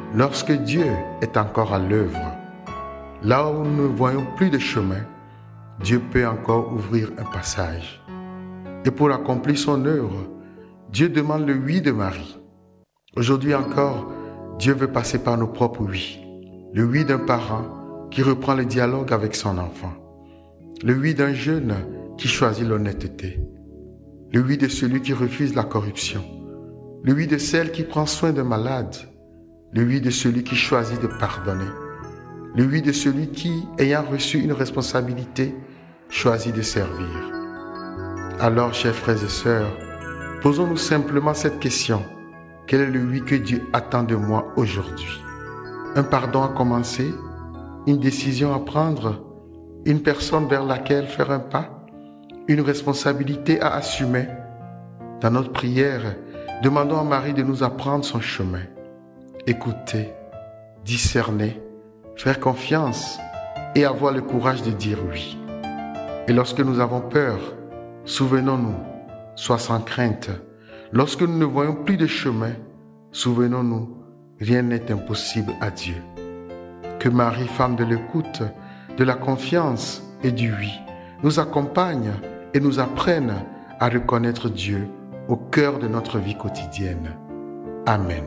Lorsque Dieu est encore à l'œuvre, là où nous ne voyons plus de chemin, Dieu peut encore ouvrir un passage. Et pour accomplir son œuvre, Dieu demande le oui de Marie. Aujourd'hui encore, Dieu veut passer par nos propres oui. Le oui d'un parent qui reprend le dialogue avec son enfant. Le oui d'un jeune qui choisit l'honnêteté. Le oui de celui qui refuse la corruption. Le oui de celle qui prend soin d'un malade. Le oui de celui qui choisit de pardonner. Le oui de celui qui, ayant reçu une responsabilité, choisit de servir. Alors, chers frères et sœurs, posons-nous simplement cette question. Quel est le oui que Dieu attend de moi aujourd'hui? Un pardon à commencer? Une décision à prendre? Une personne vers laquelle faire un pas? Une responsabilité à assumer? Dans notre prière, demandons à Marie de nous apprendre son chemin. Écouter, discerner, faire confiance et avoir le courage de dire oui. Et lorsque nous avons peur, souvenons-nous, sois sans crainte. Lorsque nous ne voyons plus de chemin, souvenons-nous, rien n'est impossible à Dieu. Que Marie, femme de l'écoute, de la confiance et du oui, nous accompagne et nous apprenne à reconnaître Dieu au cœur de notre vie quotidienne. Amen.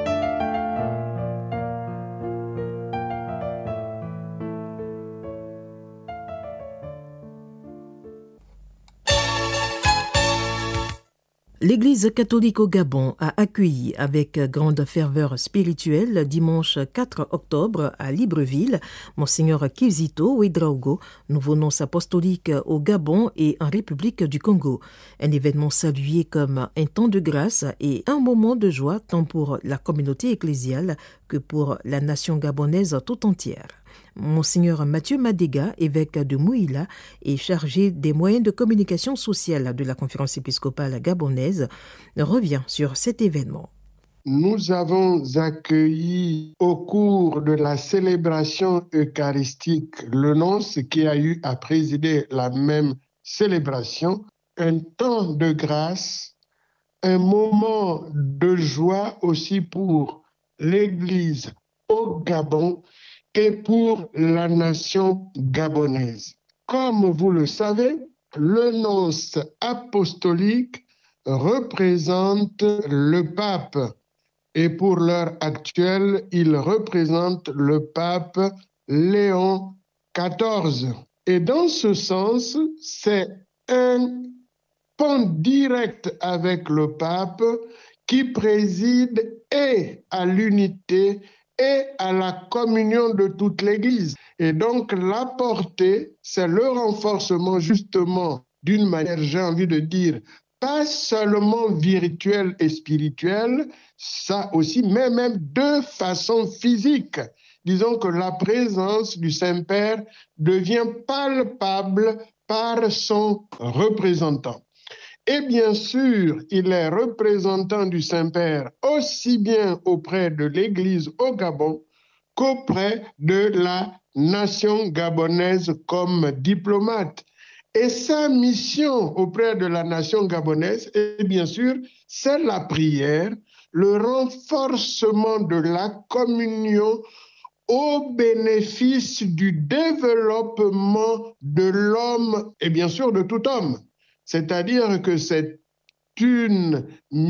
L'Église catholique au Gabon a accueilli avec grande ferveur spirituelle dimanche 4 octobre à Libreville Monseigneur Kizito Ouedraogo, nouveau nonce apostolique au Gabon et en République du Congo. Un événement salué comme un temps de grâce et un moment de joie tant pour la communauté ecclésiale que pour la nation gabonaise tout entière. Monseigneur Mathieu Madega, évêque de Mouila et chargé des moyens de communication sociale de la conférence épiscopale gabonaise, revient sur cet événement. Nous avons accueilli au cours de la célébration eucharistique le nonce qui a eu à présider la même célébration, un temps de grâce, un moment de joie aussi pour l'Église au Gabon et pour la nation gabonaise. Comme vous le savez, le nonce apostolique représente le pape et pour l'heure actuelle, il représente le pape Léon XIV. Et dans ce sens, c'est un pont direct avec le pape qui préside et à l'unité et à la communion de toute l'Église. Et donc la portée, c'est le renforcement justement d'une manière, j'ai envie de dire, pas seulement virtuelle et spirituelle, ça aussi, mais même de façon physique. Disons que la présence du Saint-Père devient palpable par son représentant. Et bien sûr, il est représentant du Saint-Père aussi bien auprès de l'Église au Gabon qu'auprès de la nation gabonaise comme diplomate. Et sa mission auprès de la nation gabonaise, et bien sûr, c'est la prière, le renforcement de la communion au bénéfice du développement de l'homme et bien sûr de tout homme. C'est-à-dire que c'est une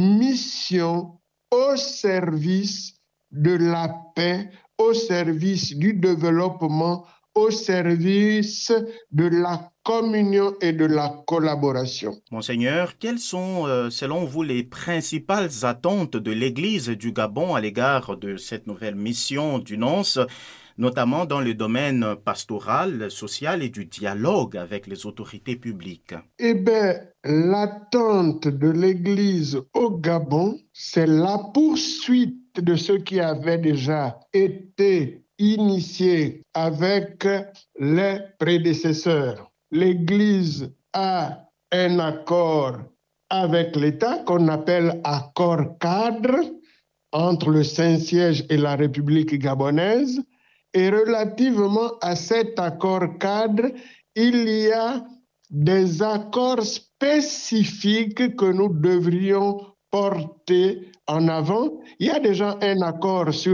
mission au service de la paix, au service du développement, au service de la communion et de la collaboration. Monseigneur, quelles sont, selon vous, les principales attentes de l'Église du Gabon à l'égard de cette nouvelle mission du nonce, notamment dans le domaine pastoral, social et du dialogue avec les autorités publiques? Eh bien, l'attente de l'Église au Gabon, c'est la poursuite de ce qui avait déjà été initié avec les prédécesseurs. L'Église a un accord avec l'État qu'on appelle accord cadre entre le Saint-Siège et la République gabonaise. Et relativement à cet accord cadre, il y a des accords spécifiques que nous devrions porter en avant. Il y a déjà un accord sur